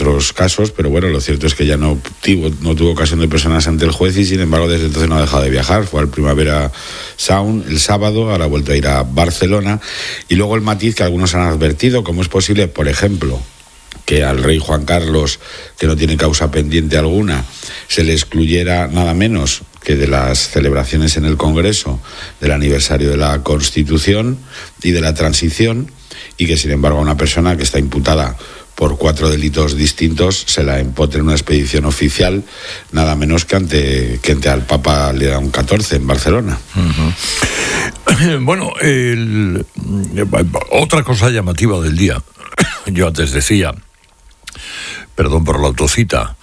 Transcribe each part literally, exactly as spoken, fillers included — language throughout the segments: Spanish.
otros casos, pero bueno, lo cierto es que ya no tuvo, no tuvo ocasión de personarse ante el juez y sin embargo desde entonces no ha dejado de viajar. Fue al Primavera Sound el sábado, ahora ha vuelto a ir a Barcelona. Y luego el matiz que algunos han advertido: ¿cómo es posible, por ejemplo, que al rey Juan Carlos, que no tiene causa pendiente alguna, se le excluyera nada menos que de las celebraciones en el Congreso del aniversario de la Constitución y de la transición, y que sin embargo a una persona que está imputada por cuatro delitos distintos se la empotre en una expedición oficial nada menos que ante, que ante al Papa León catorce en Barcelona? Uh-huh. Bueno, el, otra cosa llamativa del día, yo antes decía, perdón por la autocita,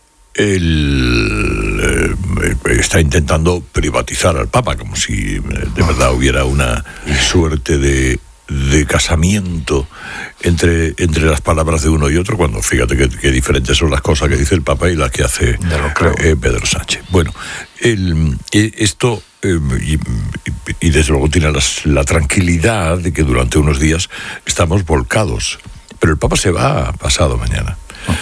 él eh, está intentando privatizar al Papa, como si de verdad hubiera una suerte de, de casamiento entre, entre las palabras de uno y otro, cuando fíjate que, que diferentes son las cosas que dice el Papa y las que hace eh, Pedro Sánchez. Bueno, el, esto eh, y, y desde luego tiene las, la tranquilidad de que durante unos días estamos volcados, pero el Papa se va pasado mañana.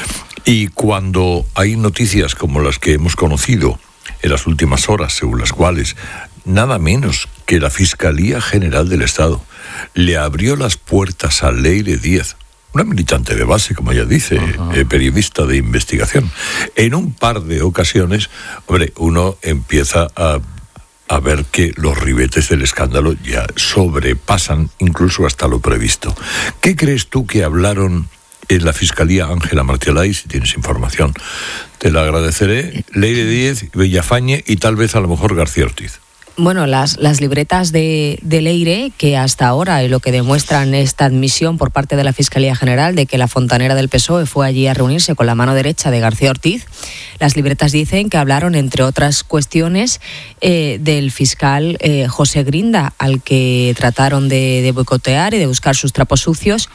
Y cuando hay noticias como las que hemos conocido en las últimas horas, según las cuales nada menos que la Fiscalía General del Estado le abrió las puertas a Leire Díez, una militante de base, como ella dice, uh-huh. eh, periodista de investigación, en un par de ocasiones, hombre, uno empieza a, a ver que los ribetes del escándalo ya sobrepasan incluso hasta lo previsto. ¿Qué crees tú que hablaron en la Fiscalía Ángela Martialay? Si tienes información, te la agradeceré. Leire Díez, Villafañe y tal vez a lo mejor García Ortiz. Bueno, las, las libretas de, de Leire, que hasta ahora, y lo que demuestran esta admisión por parte de la Fiscalía General de que la fontanera del P S O E fue allí a reunirse con la mano derecha de García Ortiz, las libretas dicen que hablaron, entre otras cuestiones, eh, del fiscal eh, José Grinda, al que trataron de, de boicotear y de buscar sus trapos sucios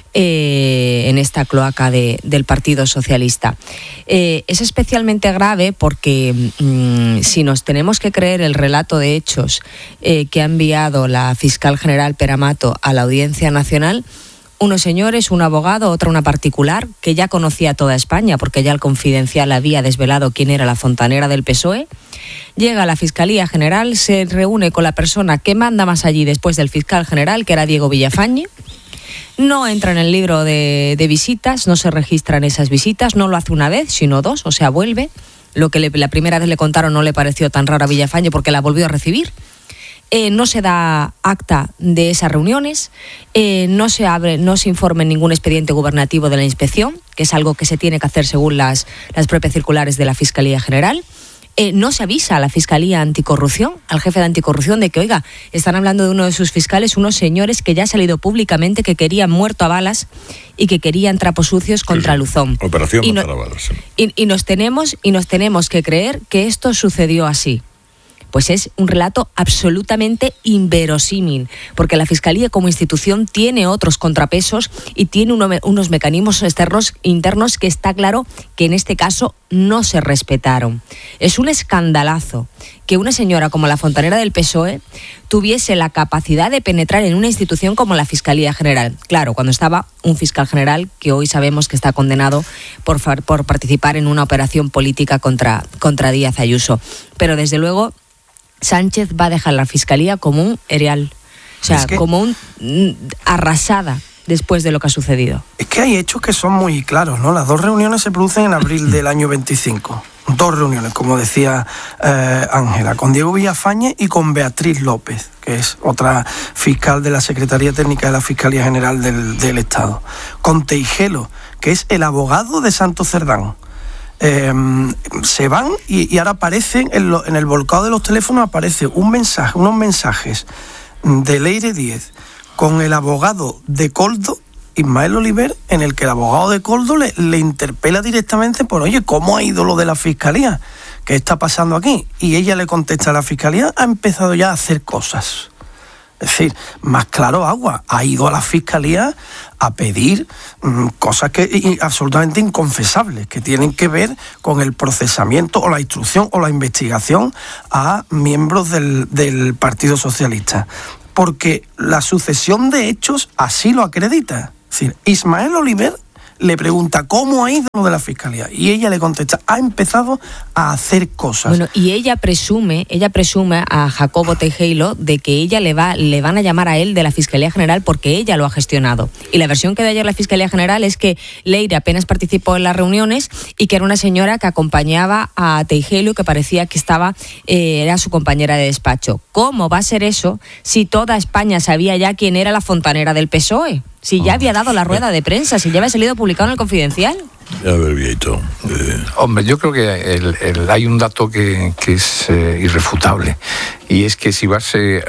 Eh, en esta cloaca de, del Partido Socialista. Eh, es especialmente grave porque mmm, si nos tenemos que creer el relato de hechos eh, que ha enviado la fiscal general Pere Mato a la Audiencia Nacional, unos señores, un abogado, otra una particular, que ya conocía toda España porque ya el Confidencial había desvelado quién era la fontanera del P S O E, llega a la Fiscalía General, se reúne con la persona que manda más allí después del fiscal general, que era Diego Villafañe. No entra en el libro de, de visitas, no se registran esas visitas, no lo hace una vez, sino dos, o sea, vuelve. Lo que le, la primera vez le contaron no le pareció tan raro a Villafañe porque la volvió a recibir. Eh, no se da acta de esas reuniones, eh, no se abre, no se informa en ningún expediente gubernativo de la inspección, que es algo que se tiene que hacer según las, las propias circulares de la Fiscalía General. Eh, no se avisa a la Fiscalía Anticorrupción, al jefe de Anticorrupción, de que, oiga, están hablando de uno de sus fiscales, unos señores que ya ha salido públicamente que querían muerto a balas y que querían trapos sucios contra sí, sí. Luzón. Operación y, no, matar a balas. Sí. Y, y, nos tenemos, y nos tenemos que creer que esto sucedió así. Pues es un relato absolutamente inverosímil, porque la Fiscalía como institución tiene otros contrapesos y tiene uno, unos mecanismos externos, internos que está claro que en este caso no se respetaron. Es un escandalazo que una señora como la fontanera del P S O E tuviese la capacidad de penetrar en una institución como la Fiscalía General. Claro, cuando estaba un fiscal general que hoy sabemos que está condenado por, por participar en una operación política contra, contra Díaz Ayuso. Pero desde luego Sánchez va a dejar la Fiscalía como un erial, o sea, es que, como un arrasada después de lo que ha sucedido. Es que hay hechos que son muy claros, ¿no? Las dos reuniones se producen en abril del año veinticinco. Dos reuniones, como decía eh, Ángela, con Diego Villafañe y con Beatriz López, que es otra fiscal de la Secretaría Técnica de la Fiscalía General del, del Estado. Con Teijelo, que es el abogado de Santos Cerdán. Eh, se van y, y ahora aparecen en, lo, en el volcado de los teléfonos aparece un mensaje, unos mensajes de Leire Díez con el abogado de Coldo, Ismael Oliver, en el que el abogado de Coldo le, le interpela directamente por, oye, ¿cómo ha ido lo de la Fiscalía? ¿Qué está pasando aquí? Y ella le contesta, la Fiscalía ha empezado ya a hacer cosas. Es decir, más claro agua, ha ido a la Fiscalía a pedir mmm, cosas que y, absolutamente inconfesables, que tienen que ver con el procesamiento o la instrucción o la investigación a miembros del, del Partido Socialista. Porque la sucesión de hechos así lo acredita. Es decir, Ismael Oliver le pregunta ¿cómo ha ido lo de la Fiscalía? Y ella le contesta, ha empezado a hacer cosas. Bueno, y ella presume, ella presume a Jacobo Tejero de que ella le va, le van a llamar a él de la Fiscalía General porque ella lo ha gestionado. Y la versión que da ayer la Fiscalía General es que Leire apenas participó en las reuniones y que era una señora que acompañaba a Tejero y que parecía que estaba, eh, era su compañera de despacho. ¿Cómo va a ser eso si toda España sabía ya quién era la fontanera del P S O E? Si ya había dado la rueda de prensa, si ya había salido publicado en el Confidencial. A ver, Vieito. Eh. Hombre, yo creo que el, el, hay un dato que, que es eh, irrefutable, y es que si vas eh,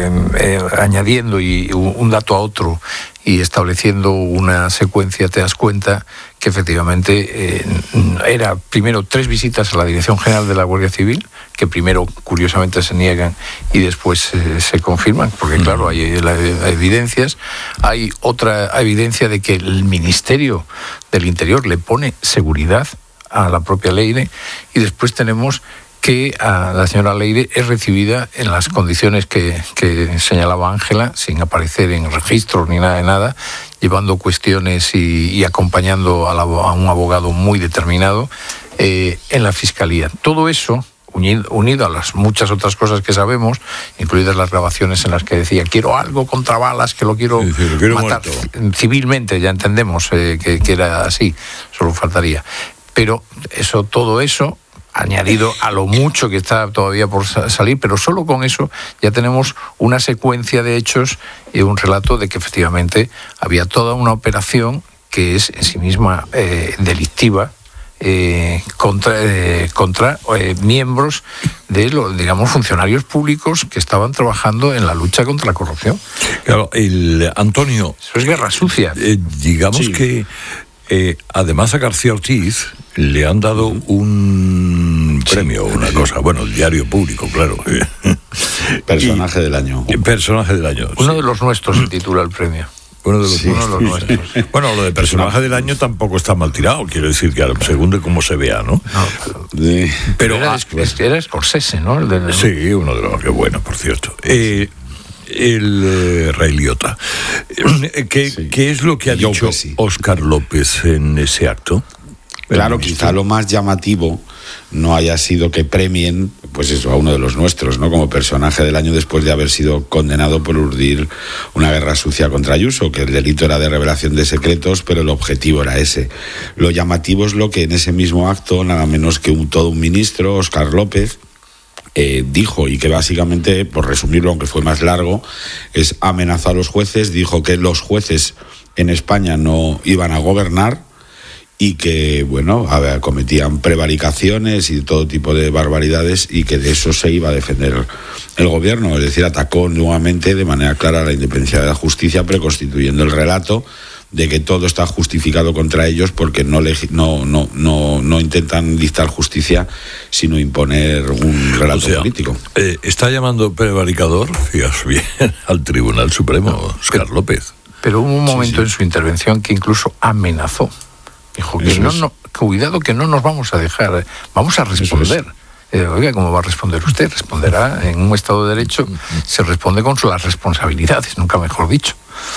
eh, añadiendo y un, un dato a otro y estableciendo una secuencia, te das cuenta que efectivamente eh, era primero tres visitas a la Dirección General de la Guardia Civil, que primero curiosamente se niegan y después eh, se confirman, porque claro, hay, hay evidencias. Hay otra evidencia de que el Ministerio del Interior le pone seguridad a la propia Leire, y después tenemos que a la señora Leire es recibida en las condiciones que, que señalaba Ángela, sin aparecer en registros ni nada de nada, llevando cuestiones y, y acompañando a, la, a un abogado muy determinado eh, en la Fiscalía. Todo eso, unido, unido a las muchas otras cosas que sabemos, incluidas las grabaciones en las que decía quiero algo contra balas, que lo quiero, sí, lo quiero matar muerto. Civilmente, ya entendemos eh, que, que era así, solo faltaría. Pero eso, todo eso, añadido a lo mucho que está todavía por salir, pero solo con eso ya tenemos una secuencia de hechos y un relato de que efectivamente había toda una operación que es en sí misma eh, delictiva eh, contra, eh, contra eh, miembros de los, digamos, funcionarios públicos que estaban trabajando en la lucha contra la corrupción. Claro, el Antonio... Eso es guerra sucia. Eh, digamos sí. que eh, además a García Ortiz le han dado un premio, sí, una cosa, bueno, el Diario Público, claro. Personaje y, del año. Personaje del año. Uno sí. de los nuestros se titula el premio. Uno de los, sí, uno de los nuestros. Bueno, lo de personaje del año tampoco está mal tirado, quiero decir que según de cómo se vea, ¿no? No, pero, de, pero era, ah, pues, era Scorsese, ¿no? El de, sí, uno de los que bueno, por cierto. Eh, el eh, Ray Liotta. ¿Qué, sí. ¿Qué es lo que ha Yo dicho sí. Óscar López en ese acto? Claro, quizá lo más llamativo no haya sido que premien, pues eso, a uno de los nuestros, ¿no? Como personaje del año después de haber sido condenado por urdir una guerra sucia contra Ayuso, que el delito era de revelación de secretos, pero el objetivo era ese. Lo llamativo es lo que en ese mismo acto, nada menos que un todo un ministro, Óscar López, eh, dijo, y que básicamente, por resumirlo, aunque fue más largo, es amenazó a los jueces, dijo que los jueces en España no iban a gobernar, y que, bueno, a ver, cometían prevaricaciones y todo tipo de barbaridades, y que de eso se iba a defender el gobierno. Es decir, atacó nuevamente de manera clara la independencia de la justicia, preconstituyendo el relato de que todo está justificado contra ellos porque no, no, no, no, no intentan dictar justicia, sino imponer un relato o sea, político. Eh, está llamando prevaricador, fíjate bien, al Tribunal Supremo, Óscar López. Pero hubo un momento sí, sí. en su intervención que incluso amenazó. Dijo que no, no, cuidado que no nos vamos a dejar, vamos a responder. Eh, oiga, ¿cómo va a responder usted? Responderá en un Estado de Derecho, se responde con las responsabilidades, nunca mejor dicho.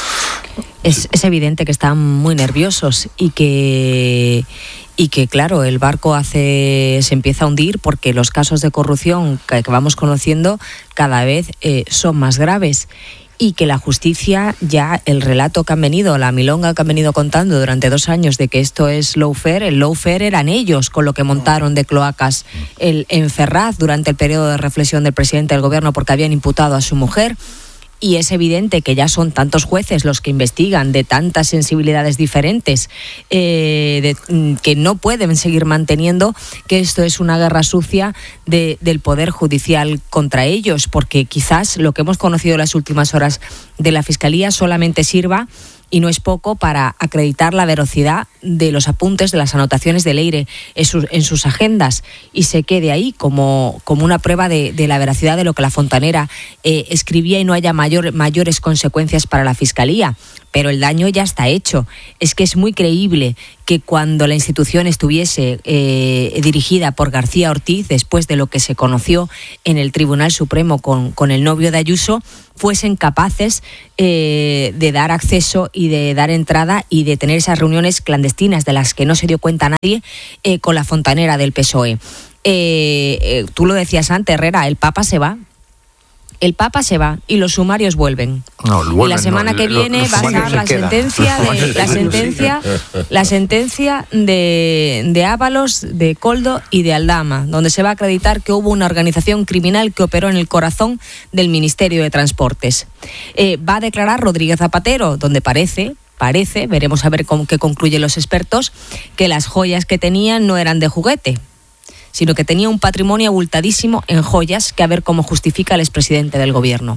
Es, es evidente que están muy nerviosos y que, y que, claro, el barco hace se empieza a hundir porque los casos de corrupción que, que vamos conociendo cada vez eh, son más graves. Y que la justicia, ya el relato que han venido, la milonga que han venido contando durante dos años de que esto es lawfare, el lawfare eran ellos con lo que montaron de cloacas el, en Ferraz durante el periodo de reflexión del presidente del gobierno porque habían imputado a su mujer. Y es evidente que ya son tantos jueces los que investigan de tantas sensibilidades diferentes eh, de, que no pueden seguir manteniendo que esto es una guerra sucia de, del Poder Judicial contra ellos, porque quizás lo que hemos conocido en las últimas horas de la Fiscalía solamente sirva, y no es poco, para acreditar la veracidad de los apuntes, de las anotaciones de Leire en sus, en sus agendas, y se quede ahí como, como una prueba de, de la veracidad de lo que la fontanera eh, escribía y no haya mayor, mayores consecuencias para la Fiscalía. pero el daño ya está hecho. Es que es muy creíble que cuando la institución estuviese eh, dirigida por García Ortiz, después de lo que se conoció en el Tribunal Supremo con, con el novio de Ayuso, fuesen capaces eh, de dar acceso y de dar entrada y de tener esas reuniones clandestinas de las que no se dio cuenta nadie eh, con la fontanera del P S O E. Eh, eh, tú lo decías antes, Herrera, el Papa se va. El Papa se va y los sumarios vuelven. No, vuelven y la semana no, que lo, viene va a estar la sentencia, de, la sentencia, la sentencia de, de Ábalos, de Coldo y de Aldama, donde se va a acreditar que hubo una organización criminal que operó en el corazón del Ministerio de Transportes. Eh, va a declarar Rodríguez Zapatero, donde parece... Parece, veremos a ver con qué concluyen los expertos, que las joyas que tenían no eran de juguete, sino que tenía un patrimonio abultadísimo en joyas, que a ver cómo justifica el expresidente del gobierno.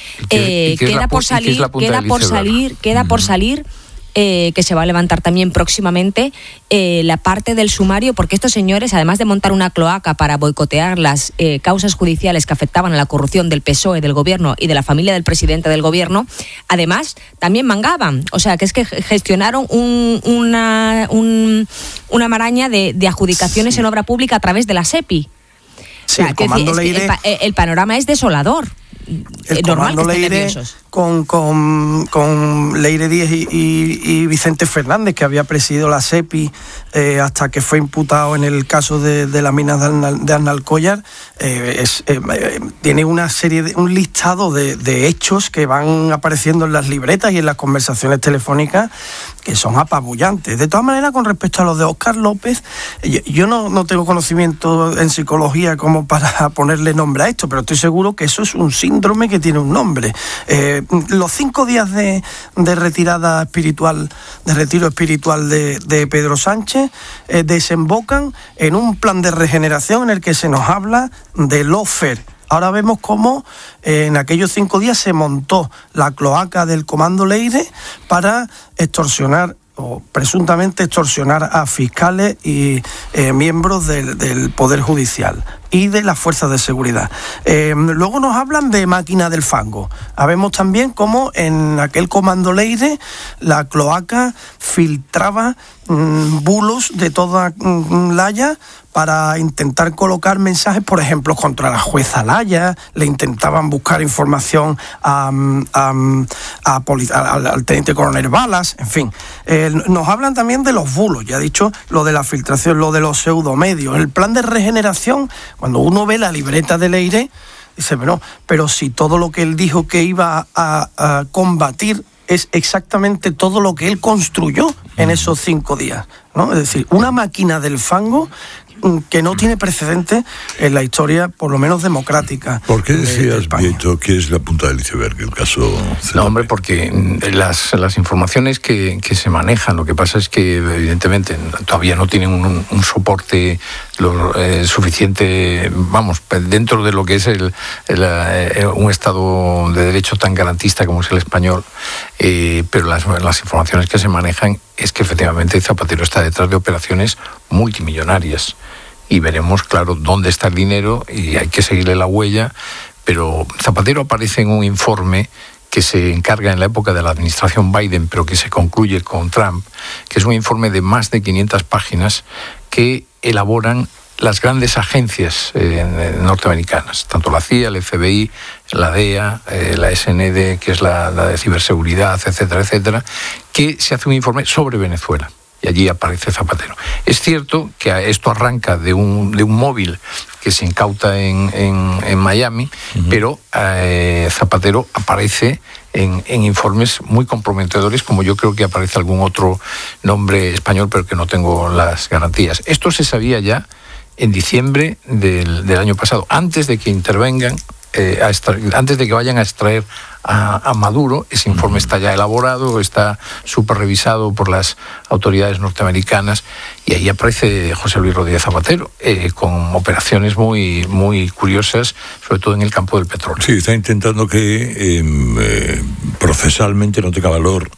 Eh, queda por salir, queda por salir, queda por salir, eh, que se va a levantar también próximamente eh, la parte del sumario, porque estos señores, además de montar una cloaca para boicotear las eh, causas judiciales que afectaban a la corrupción del P S O E, del gobierno y de la familia del presidente del gobierno, además también mangaban. O sea, que es que gestionaron un, una, un, una maraña de, de adjudicaciones sí. en obra pública a través de la SEPI. Sí, o sea, el, comando decir, es que el, el panorama es desolador. El normal comando que Leire con, con, con Leire Díez y, y, y Vicente Fernández, que había presidido la SEPI eh, hasta que fue imputado en el caso de, de la mina de, Arnal, de Arnalcollar, eh, es, eh, tiene una serie de, un listado de, de hechos que van apareciendo en las libretas y en las conversaciones telefónicas que son apabullantes. De todas maneras, con respecto a los de Óscar López, yo, yo no, no tengo conocimiento en psicología como para ponerle nombre a esto, pero estoy seguro que eso es un síndrome que tiene un nombre. Eh, los cinco días de, de retirada espiritual, de retiro espiritual de, de Pedro Sánchez, eh, desembocan en un plan de regeneración en el que se nos habla de lawfare. Ahora vemos cómo eh, en aquellos cinco días se montó la cloaca del Comando Leire para extorsionar o presuntamente extorsionar a fiscales y eh, miembros del, del Poder Judicial y de las fuerzas de seguridad. Eh, luego nos hablan de máquina del fango. Habemos también cómo en aquel Comando Leire la cloaca filtraba mmm, bulos de toda mmm, Laya para intentar colocar mensajes, por ejemplo, contra la jueza Laya. Le intentaban buscar información a, a, a, a, al, al teniente coronel Balas, en fin. Eh, nos hablan también de los bulos, ya he dicho, lo de la filtración, lo de los pseudomedios. El plan de regeneración, cuando uno ve la libreta de Leire, dice, bueno, pero si todo lo que él dijo que iba a, a combatir es exactamente todo lo que él construyó en esos cinco días, ¿no? Es decir, una máquina del fango que no tiene precedente en la historia, por lo menos democrática. ¿Por qué decías, Vieto, que es la punta del iceberg el caso? No, hombre, porque las, las informaciones que, que se manejan, lo que pasa es que evidentemente todavía no tienen un, un soporte lo, eh, suficiente, vamos, dentro de lo que es el, el, el, un Estado de Derecho tan garantista como es el español, eh, pero las, las informaciones que se manejan es que efectivamente Zapatero está detrás de operaciones multimillonarias. Y veremos, claro, dónde está el dinero y hay que seguirle la huella, pero Zapatero aparece en un informe que se encarga en la época de la administración Biden, pero que se concluye con Trump, que es un informe de más de quinientas páginas que elaboran las grandes agencias eh, norteamericanas, tanto la C I A, el F B I, la D E A, eh, la S N D, que es la, la de ciberseguridad, etcétera, etcétera, que se hace un informe sobre Venezuela. Y allí aparece Zapatero. Es cierto que esto arranca de un, de un móvil que se incauta en, en, en Miami, uh-huh. pero eh, Zapatero aparece en, en informes muy comprometedores, como yo creo que aparece algún otro nombre español, pero que no tengo las garantías. Esto se sabía ya en diciembre del, del año pasado, antes de que intervengan, eh, a extraer, antes de que vayan a extraer a, a Maduro. Ese informe está ya elaborado, está superrevisado por las autoridades norteamericanas y ahí aparece José Luis Rodríguez Zapatero eh, con operaciones muy, muy curiosas, sobre todo en el campo del petróleo. Sí, está intentando que eh, eh, procesalmente no tenga valor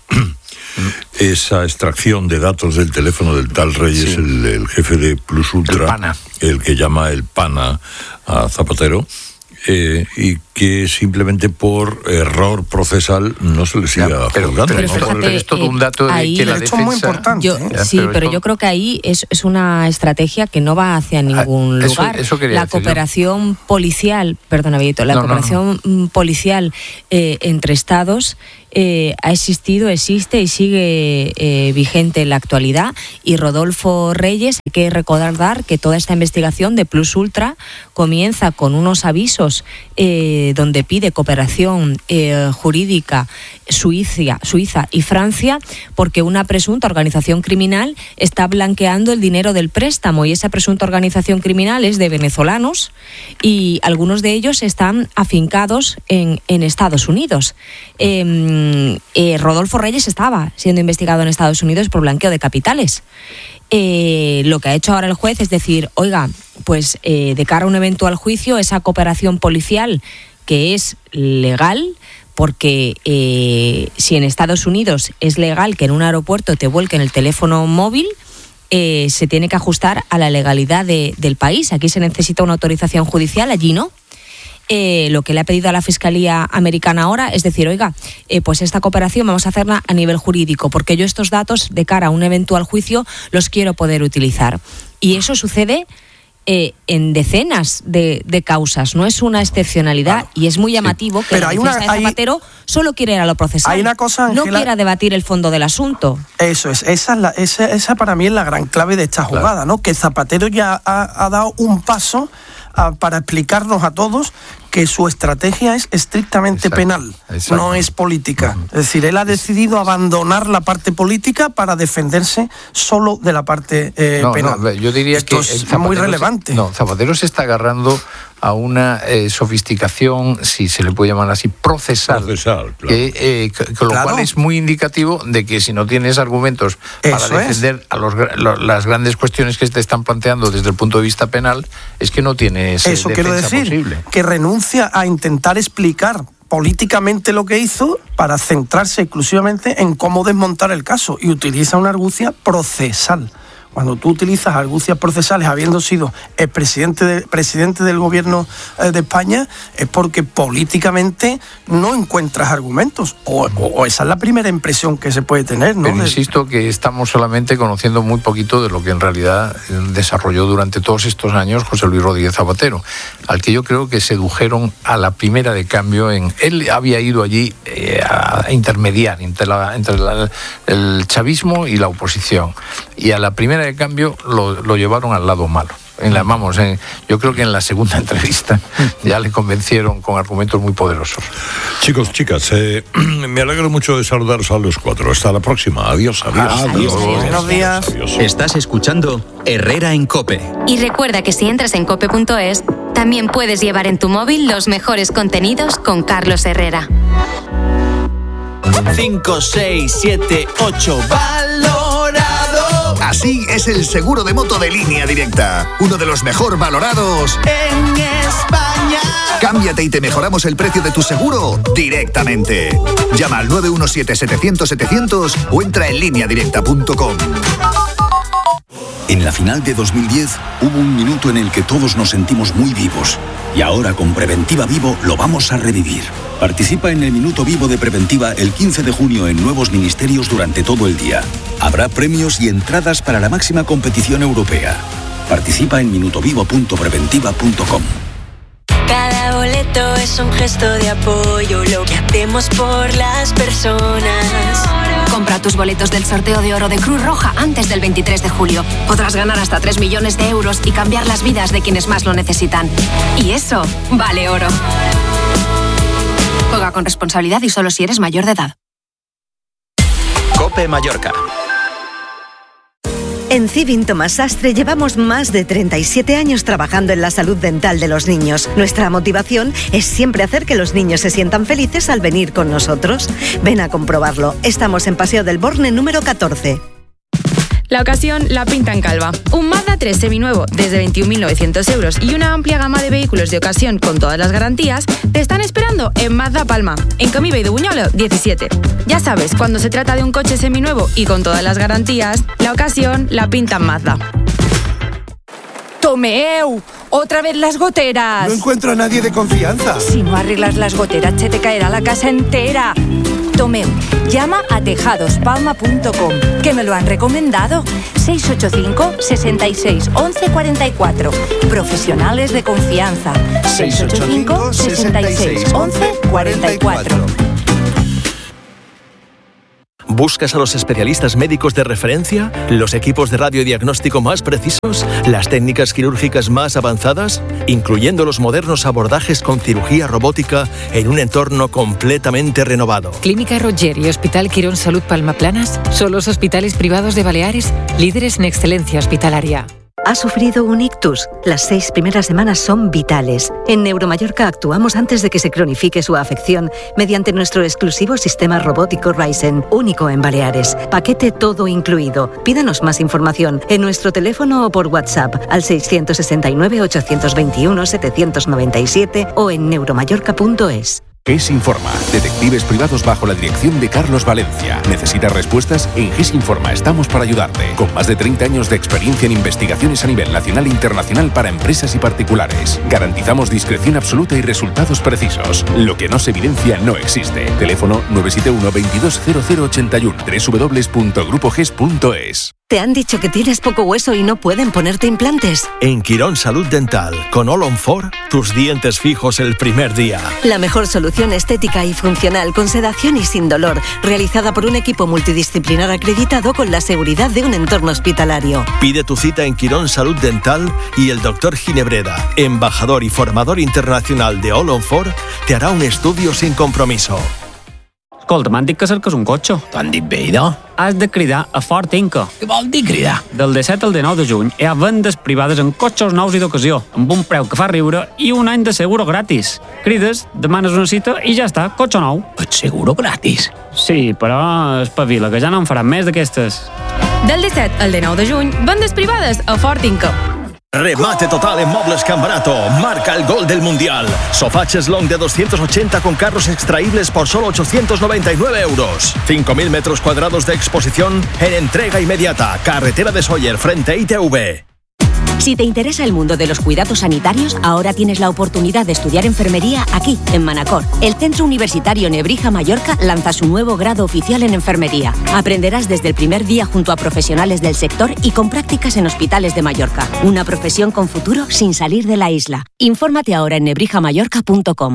esa extracción de datos del teléfono del tal Reyes, sí. el, el jefe de Plus Ultra, el, pana. el que llama el pana a Zapatero, eh, y que simplemente por error procesal no se le siga ya, pero, juzgando. Pero, ¿no? fíjate, pero es todo un dato de ahí, que la defensa... muy importante, yo, ¿eh? ya, sí, pero, pero esto... yo creo que ahí es, es una estrategia que no va hacia ningún ah, eso, lugar. Eso la cooperación yo. policial, perdona, Vito, la no, cooperación no, no. policial eh, entre estados eh, ha existido, existe y sigue eh, vigente en la actualidad. Y Rodolfo Reyes, hay que recordar que toda esta investigación de Plus Ultra comienza con unos avisos eh, donde pide cooperación eh, jurídica Suiza, Suiza y Francia, porque una presunta organización criminal está blanqueando el dinero del préstamo, y esa presunta organización criminal es de venezolanos y algunos de ellos están afincados en, en Estados Unidos. Eh, eh, Rodolfo Reyes estaba siendo investigado en Estados Unidos por blanqueo de capitales. Eh, lo que ha hecho ahora el juez es decir, oiga, pues eh, de cara a un eventual juicio, esa cooperación policial que es legal, porque eh, si en Estados Unidos es legal que en un aeropuerto te vuelquen el teléfono móvil, eh, se tiene que ajustar a la legalidad de, del país. Aquí se necesita una autorización judicial, allí no. Eh, lo que le ha pedido a la Fiscalía Americana ahora es decir, oiga, eh, pues esta cooperación vamos a hacerla a nivel jurídico, porque yo estos datos de cara a un eventual juicio los quiero poder utilizar. Y eso sucede Eh, en decenas de, de causas, no es una excepcionalidad, claro. Y es muy llamativo sí. que Pero la defensa una, de Zapatero hay, solo quiere ir a lo procesal, hay una cosa, Ángela, no quiera debatir el fondo del asunto. Eso es, esa, es la, esa, esa para mí es la gran clave de esta jugada, claro. ¿no? Que Zapatero ya ha, ha dado un paso a, para explicarnos a todos que su estrategia es estrictamente exacto, penal, exacto. no es política. Uh-huh. Es decir, él ha decidido abandonar la parte política para defenderse solo de la parte eh, no, penal. No, yo diría Esto que es muy relevante. Se, no, Zapatero se está agarrando a una eh, sofisticación, si se le puede llamar así, procesal, procesal claro. que, eh, que, con lo claro. cual es muy indicativo de que si no tienes argumentos para Eso defender es. a los, lo, las grandes cuestiones que te están planteando desde el punto de vista penal, es que no tienes Eso defensa quiero decir, posible. Que renuncia a intentar explicar políticamente lo que hizo para centrarse exclusivamente en cómo desmontar el caso, y utiliza una argucia procesal. Cuando tú utilizas argucias procesales habiendo sido el presidente, de, presidente del gobierno eh, de España, es porque políticamente no encuentras argumentos, o, o, o esa es la primera impresión que se puede tener, ¿no? Pero insisto que estamos solamente conociendo muy poquito de lo que en realidad desarrolló durante todos estos años José Luis Rodríguez Zapatero, al que yo creo que sedujeron a la primera de cambio. En él había ido allí eh, a intermediar entre, la, entre la, el chavismo y la oposición, y a la primera de cambio lo, lo llevaron al lado malo. En la, vamos, en, yo creo que en la segunda entrevista ya le convencieron con argumentos muy poderosos. Chicos, chicas, eh, me alegro mucho de saludaros a los cuatro. Hasta la próxima. Adiós, adiós. Adiós. adiós. adiós. Buenos días. Adiós. Estás escuchando Herrera en COPE. Y recuerda que si entras en cope punto es, también puedes llevar en tu móvil los mejores contenidos con Carlos Herrera. cinco, seis, siete, ocho valorado. Así es el seguro de moto de Línea Directa, uno de los mejor valorados en España. Cámbiate y te mejoramos el precio de tu seguro directamente. Llama al nueve uno siete, setecientos, setecientos o entra en línea directa punto com. En la final de dos mil diez hubo un minuto en el que todos nos sentimos muy vivos. Y ahora con Preventiva Vivo lo vamos a revivir. Participa en el Minuto Vivo de Preventiva el quince de junio en nuevos ministerios durante todo el día. Habrá premios y entradas para la máxima competición europea. Participa en minuto vivo punto preventiva punto com. Cada boleto es un gesto de apoyo, lo que hacemos por las personas. Compra tus boletos del sorteo de oro de Cruz Roja antes del veintitrés de julio. Podrás ganar hasta tres millones de euros y cambiar las vidas de quienes más lo necesitan. Y eso vale oro. Juega con responsabilidad y solo si eres mayor de edad. COPE Mallorca. En Civin Tomás Sastre llevamos más de treinta y siete años trabajando en la salud dental de los niños. Nuestra motivación es siempre hacer que los niños se sientan felices al venir con nosotros. Ven a comprobarlo. Estamos en Paseo del Borne número catorce. La ocasión la pinta en Calva. Un Mazda tres seminuevo desde veintiún mil novecientos euros y una amplia gama de vehículos de ocasión con todas las garantías te están esperando en Mazda Palma, en Camí Bay de Buñolo diecisiete. Ya sabes, cuando se trata de un coche seminuevo y con todas las garantías, la ocasión la pinta en Mazda. Tomeu! ¡Otra vez las goteras! No encuentro a nadie de confianza. Si no arreglas las goteras, se te caerá la casa entera. Tomeu, llama a tejados palma punto com, que me lo han recomendado. seis ocho cinco, seis seis, once cuarenta y cuatro. Profesionales de confianza. seis ocho cinco, seis seis, once cuarenta y cuatro. ¿Buscas a los especialistas médicos de referencia? ¿Los equipos de radiodiagnóstico más precisos? ¿Las técnicas quirúrgicas más avanzadas? Incluyendo los modernos abordajes con cirugía robótica en un entorno completamente renovado. Clínica Roger y Hospital Quirón Salud Palma Planas son los hospitales privados de Baleares, líderes en excelencia hospitalaria. ¿Ha sufrido un ictus? Las seis primeras semanas son vitales. En Neuromallorca actuamos antes de que se cronifique su afección mediante nuestro exclusivo sistema robótico Ryzen, único en Baleares. Paquete todo incluido. Pídanos más información en nuestro teléfono o por WhatsApp al seiscientos sesenta y nueve, ochocientos veintiuno, setecientos noventa y siete o en neuromallorca punto es. GES Informa, detectives privados bajo la dirección de Carlos Valencia. ¿Necesitas respuestas? En GES Informa estamos para ayudarte. Con más de treinta años de experiencia en investigaciones a nivel nacional e internacional para empresas y particulares. Garantizamos discreción absoluta y resultados precisos. Lo que no se evidencia no existe. Teléfono nueve siete uno, veintidós, cero cero ochenta y uno, doble u doble u doble u punto grupo ges punto es. ¿Te han dicho que tienes poco hueso y no pueden ponerte implantes? En Quirón Salud Dental, con All on Four, tus dientes fijos el primer día. La mejor solución estética y funcional, con sedación y sin dolor, realizada por un equipo multidisciplinar acreditado con la seguridad de un entorno hospitalario. Pide tu cita en Quirón Salud Dental y el doctor Ginebreda, embajador y formador internacional de All on Four, te hará un estudio sin compromiso. Escolta, m'han dit que cerques un cotxe. T'ho han dit bé, no? Has de cridar a Ford Inca. Què vol dir cridar? Del disset al dinou de juny hi ha vendes privades en cotxes nous i d'ocasió, amb un preu que fa riure i un any de seguro gratis. Crides, demanes una cita i ja està, cotxe nou. El seguro gratis? Sí, però espavila, que ja no en faran més d'aquestes. Del disset al dinou de juny, vendes privades a Ford Inca. Remate total en Muebles Cambarato. Marca el gol del Mundial. Sofá Cheslong de doscientos ochenta con carros extraíbles por solo ochocientos noventa y nueve euros. cinco mil metros cuadrados de exposición en entrega inmediata. Carretera de Sóller, frente a I T V. Si te interesa el mundo de los cuidados sanitarios, ahora tienes la oportunidad de estudiar enfermería aquí, en Manacor. El Centro Universitario Nebrija Mallorca lanza su nuevo grado oficial en enfermería. Aprenderás desde el primer día junto a profesionales del sector y con prácticas en hospitales de Mallorca. Una profesión con futuro sin salir de la isla. Infórmate ahora en nebrija mallorca punto com.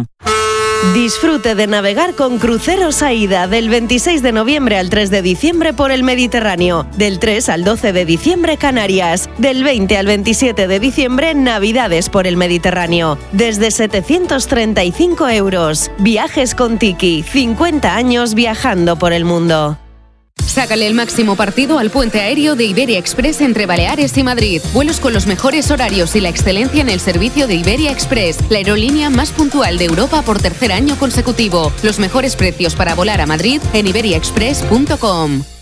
Disfrute de navegar con Cruceros Aida del veintiséis de noviembre al tres de diciembre por el Mediterráneo, del tres al doce de diciembre Canarias, del veinte al veintisiete de diciembre Navidades por el Mediterráneo, desde setecientos treinta y cinco euros. Viajes con Tiki, cincuenta años viajando por el mundo. Sácale el máximo partido al puente aéreo de Iberia Express entre Baleares y Madrid. Vuelos con los mejores horarios y la excelencia en el servicio de Iberia Express, la aerolínea más puntual de Europa por tercer año consecutivo. Los mejores precios para volar a Madrid en iberia express punto com.